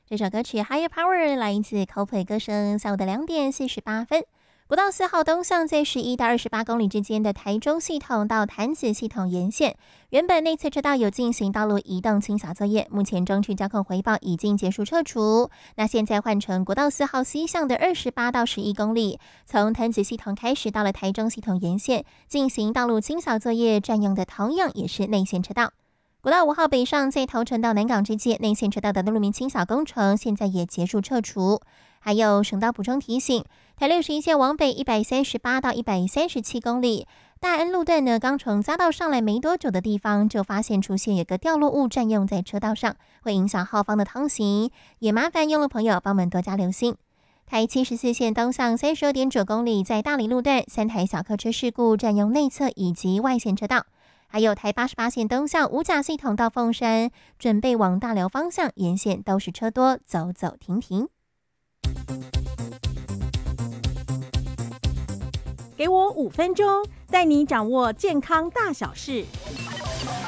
这首歌曲 Higher Power 来自 Coldplay 歌声。下午的2点48分，国道4号东向在11到28公里之间的台中系统到潭子系统沿线，原本内侧车道有进行道路移动清扫作业，目前中区交控回报已经结束撤除。那现在换成国道4号西向的28到11公里，从潭子系统开始到了台中系统沿线进行道路清扫作业，占用的同样也是内线车道。国道5号北上在头城到南港之间内线车道的路面清扫工程现在也结束撤除。还有省道补充提醒，台61线往北138到137公里，大安路段呢，刚从匝道上来没多久的地方，就发现出现有个掉落物占用在车道上，会影响后方的通行，也麻烦用路朋友帮我们多加留心。台74线东向32.9公里，在大理路段3台小客车事故占用内侧以及外线车道。还有台88线东向五甲系统到凤山，准备往大寮方向，沿线都是车多，走走停停。 给我5分钟，带你掌握健康大小事。